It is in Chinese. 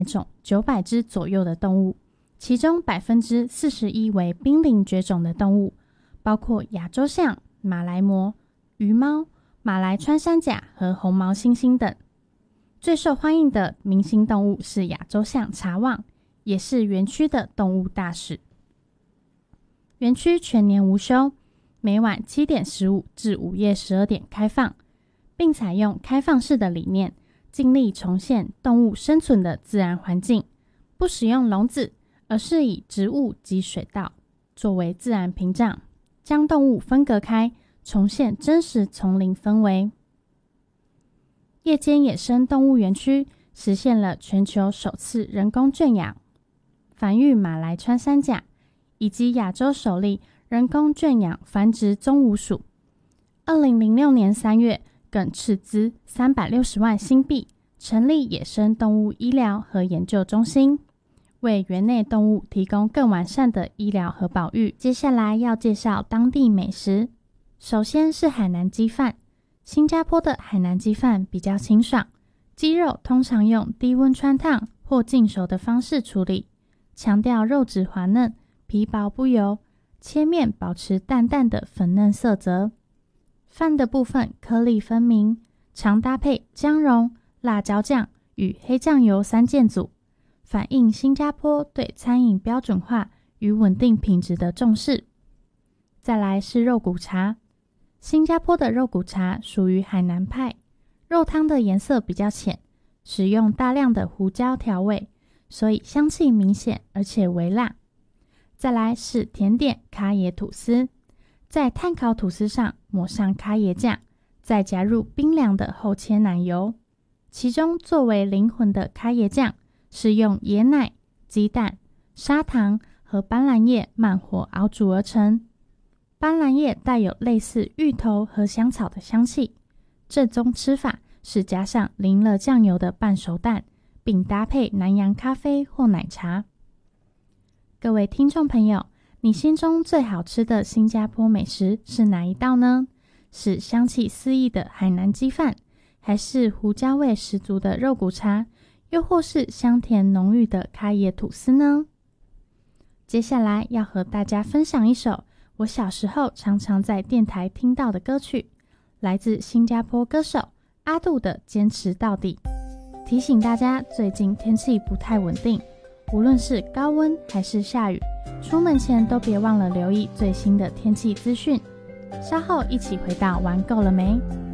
种900只左右的动物，其中41%为濒临绝种的动物，包括亚洲象、马来貘、鱼猫、马来穿山甲和红毛猩猩等。最受欢迎的明星动物是亚洲象茶旺，也是园区的动物大使。园区全年无休，每晚7点15至午夜12点开放，并采用开放式的理念，尽力重现动物生存的自然环境，不使用笼子，而是以植物及水稻作为自然屏障，将动物分隔开，重现真实丛林氛围。夜间野生动物园区实现了全球首次人工圈养、繁育马来穿山甲，以及亚洲首例人工圈养繁殖棕鹉鼠。2006年3月更斥资360万新币，成立野生动物医疗和研究中心，为园内动物提供更完善的医疗和保育。接下来要介绍当地美食，首先是海南鸡饭。新加坡的海南鸡饭比较清爽，鸡肉通常用低温汆烫或浸熟的方式处理，强调肉质滑嫩、皮薄不油，切面保持淡淡的粉嫩色泽。饭的部分颗粒分明，常搭配姜蓉、辣椒酱与黑酱油3件组，反映新加坡对餐饮标准化与稳定品质的重视。再来是肉骨茶。新加坡的肉骨茶属于海南派，肉汤的颜色比较浅，使用大量的胡椒调味，所以香气明显而且微辣。再来是甜点咖椰吐司，在炭烤吐司上抹上咖椰酱，再加入冰凉的厚切奶油，其中作为灵魂的咖椰酱是用椰奶、鸡蛋、砂糖和斑斓叶慢火熬煮而成。斑斓叶带有类似芋头和香草的香气，正宗吃法是加上淋了酱油的半熟蛋，并搭配南洋咖啡或奶茶。各位听众朋友，你心中最好吃的新加坡美食是哪一道呢？是香气四溢的海南鸡饭，还是胡椒味十足的肉骨茶，又或是香甜浓郁的咖椰吐司呢？接下来要和大家分享一首我小时候常常在电台听到的歌曲，来自新加坡歌手阿杜的《坚持到底》。提醒大家，最近天气不太稳定，无论是高温还是下雨，出门前都别忘了留意最新的天气资讯。稍后一起回到玩够了没？